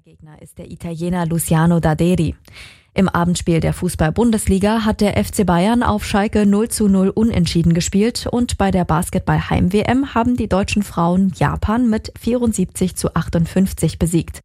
Gegner ist der Italiener Luciano Daderi. Im Abendspiel der Fußball-Bundesliga hat der FC Bayern auf Schalke 0:0 unentschieden gespielt und bei der Basketball-Heim-WM haben die deutschen Frauen Japan mit 74:58 besiegt.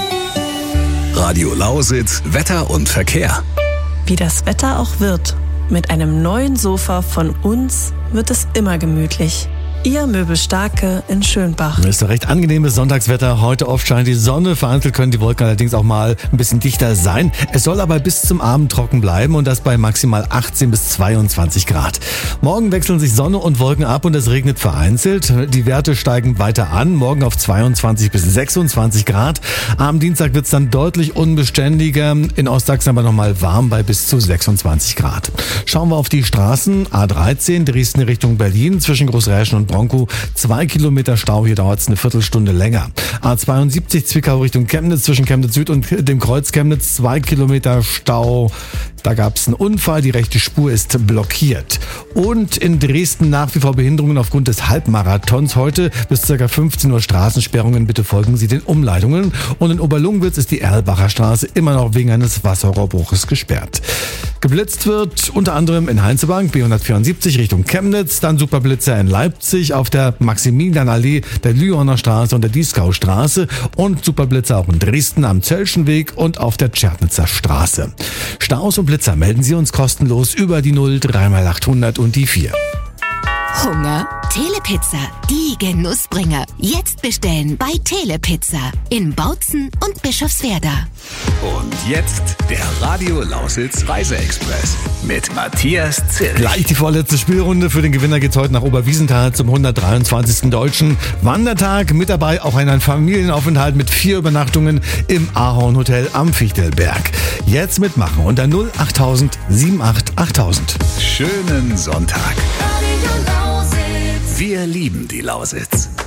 Radio Lausitz, Wetter und Verkehr. Wie das Wetter auch wird, mit einem neuen Sofa von uns wird es immer gemütlich. Ihr Möbelstarke in Schönbach. Ist doch recht angenehmes Sonntagswetter. Heute oft scheint die Sonne. Vereinzelt können die Wolken allerdings auch mal ein bisschen dichter sein. Es soll aber bis zum Abend trocken bleiben und das bei maximal 18 bis 22 Grad. Morgen wechseln sich Sonne und Wolken ab und es regnet vereinzelt. Die Werte steigen weiter an. Morgen auf 22 bis 26 Grad. Am Dienstag wird es dann deutlich unbeständiger. In Ostsachsen aber nochmal warm bei bis zu 26 Grad. Schauen wir auf die Straßen. A13 Dresden Richtung Berlin zwischen Großräschen und Bronkow. 2 Kilometer Stau, hier dauert es eine Viertelstunde länger. A72 Zwickau Richtung Chemnitz zwischen Chemnitz Süd und dem Kreuz Chemnitz. 2 Kilometer Stau. Da gab es einen Unfall, die rechte Spur ist blockiert. Und in Dresden nach wie vor Behinderungen aufgrund des Halbmarathons. Heute bis ca. 15 Uhr Straßensperrungen. Bitte folgen Sie den Umleitungen. Und in Oberlungwitz ist die Erlbacher Straße immer noch wegen eines Wasserrohrbruches gesperrt. Geblitzt wird unter anderem in Heinzebank B174 Richtung Chemnitz, dann Superblitzer in Leipzig auf der Maximilianallee, der Lyoner Straße und der Dieskaustraße und Superblitzer auch in Dresden am Zöllschenweg und auf der Tschernitzer Straße. Staus und Blitzer melden Sie uns kostenlos über die 0 3x800 und die 4. Hunger? Telepizza, die Genussbringer. Jetzt bestellen bei Telepizza in Bautzen und Bischofswerda. Und jetzt der Radio Lausitz Reiseexpress mit Matthias Zilch. Gleich die vorletzte Spielrunde. Für den Gewinner geht's heute nach Oberwiesenthal zum 123. Deutschen Wandertag. Mit dabei auch ein Familienaufenthalt mit 4 Übernachtungen im Ahorn Hotel am Fichtelberg. Jetzt mitmachen unter 08000 78 8000. Schönen Sonntag. Wir lieben die Lausitz.